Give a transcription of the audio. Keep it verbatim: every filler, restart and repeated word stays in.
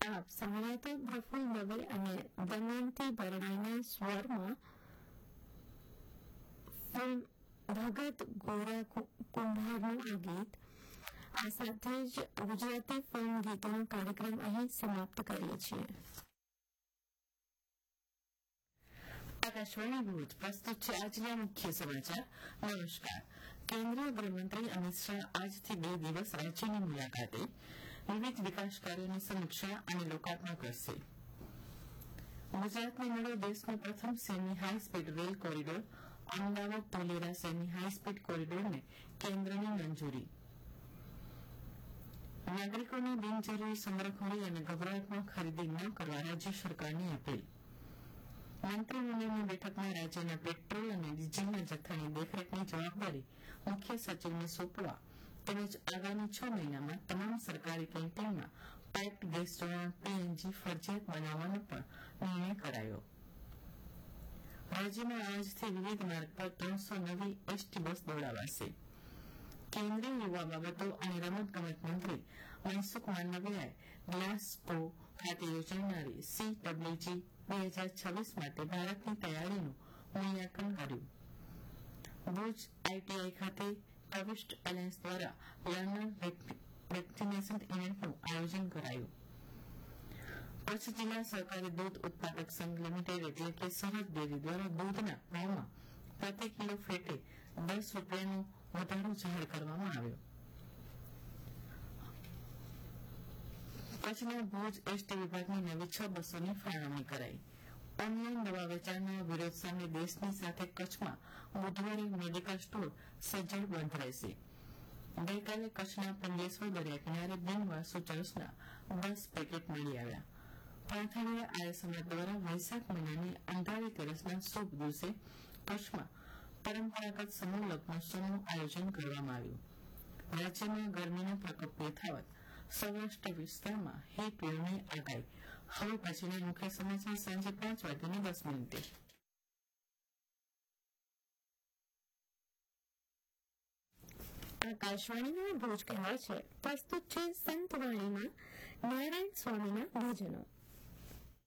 આપ સાંભળ્યા પ્રફુલ્લ દવે અને દમયંતી બરડાના સ્વરમાં ફિલ્મ ભગત ગોરા કુંભારનું આ ગીત. આ સાથે જ ગુજરાતી ફિલ્મ ગીતોનો કાર્યક્રમ અહીં સમાપ્ત કરીએ છીએ. આકાશવાણી ભુજ પ્રસ્તુત છે આજના મુખ્ય સમાચાર. નમસ્કાર. કેન્દ્રીય ગૃહમંત્રી અમિત શાહ આજથી બે દિવસ રાજ્યની મુલાકાતે વિવિધ વિકાસ કાર્યોની સમીક્ષા અને લોકાર્પણ કરશે. ગુજરાતને મળ્યો દેશનો પ્રથમ semi high speed rail corridor. Ahmedabad Dholera semi high speed કોરિડોરને કેન્દ્રની મંજૂરી. નાગરિકોને બિનજરૂરી સંગ્રહખોરી અને ગભરાટમાં ખરીદી ન કરવા રાજ્ય સરકારની અપીલ. મંત્રીમંડળની બેઠકમાં રાજ્યના પેટ્રોલ અને ડીઝલના જથ્થાની દેખરેખની જવાબદારી મુખ્ય સચિવને સોંપવા તેમજ આગામી છ મહિનામાં તમામ સરકારી કેન્ટીનમાં પાઇપ્ડ ગેસ જોડાણ પીએનજી ફરજિયાત બનાવવાનો પણ નિર્ણય કરાયો. રાજ્યમાં આજથી વિવિધ માર્ગ પર ત્રણસો નવી એસટી બસ દોડાવાશે. કેન્દ્રીય યુવા બાબતો અને રમતગમત મંત્રી મનસુખ માંડવિયાએ ગ્લાસગો ખાતે યોજાનારી સી ડબલ્યુજી બે હજાર છવ્વીસ માટે ભારતની તૈયારીનું મૂલ્યાંકન કર્યું. ભુજ આઈટીઆઈ ખાતે ટ્રસ્ટ એલાયન્સ દ્વારા લર્નર વેક્સિનેશન ઇવેન્ટનું આયોજન કરાયું. કચ્છ જિલ્લા સહકારી દૂધ ઉત્પાદક સંઘ લિમિટેડ એટલે કે સરહદ ડેરી દ્વારા દૂધના ભાવમાં પ્રતિ કિલો ફેટે દસ રૂપિયાનો વધારો જાહેર કરવામાં આવ્યો. કચ્છના ભુજ એસટી વિભાગની નવી છ બસોની ફાળવણી કરાઈ. ઓનલાઈન દવા વેચાણના વિરોધ સામે દેશની સાથે કચ્છમાં બુધવારે મેડિકલ સ્ટોર સજ્જડ બંધ રહેશે. ગઈકાલે કચ્છના પંડેશ્વર દરિયા કિનારે બિનવારસુ ચરસના દસ પેકેટ મળી આવ્યા. પાથરીય આર્ય સમાજ દ્વારા વૈશાખ મહિનાની અંધારી તેરસના શુભ દિવસે કચ્છમાં પરંપરાગત સમૂહ લગ્નોત્સવનું આયોજન કરવામાં આવ્યું. રાજ્યમાં ગરમીનો પ્રકોપ યથાવત. સૌરાષ્ટ્ર વિસ્તારમાં હીટ વેવની આગાહી. હવે પછીના મુખ્ય સમાચાર સાંજે પાંચ વાગ્યાની દસ મિનિટે. આકાશવાણીના ભુજ કહેવાય છે પ્રસ્તુત છે સંતવાણીમાં નારાયણ સ્વામીના ભજનો.